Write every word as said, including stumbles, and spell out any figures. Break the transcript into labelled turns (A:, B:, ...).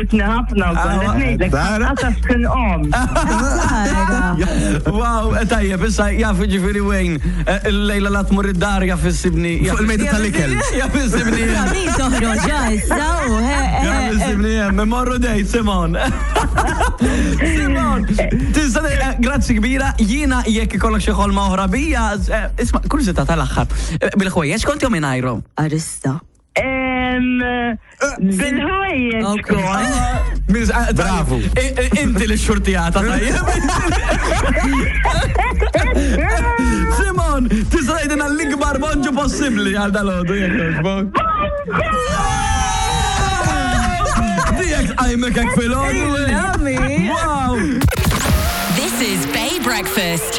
A: ħassibni ħafna u kollet ngħidlek għasaf kien qom.
B: Wow, tajjeb, issa jaf ġifieri wejn il-lejla la tmur id-dar jaf issibni.
C: Fuq il-mejda tal-ikel.
B: Jaf issibni.
D: Min toħroġ issa u
B: Jaf issibni hemm, memorru dejt Simon. Simon, tista' grazzi kbira, jiena jekk ikollok xi ħolma oħra bija, isma' kursita tal-aħħar. Bil-ħwejjeġ kont jew mingħajrhom?
D: Arista.
A: Bil-ħwejjeġ kont.
B: Bravo. Inti li xurtijata tajjeb. Simon, tista' tgħidilna l-ikbar bonġu possibbli għal dal-għodu jekk jogħġbok. Dijek għajmek hekk fil-għodu. Wow.
E: This is Bay Breakfast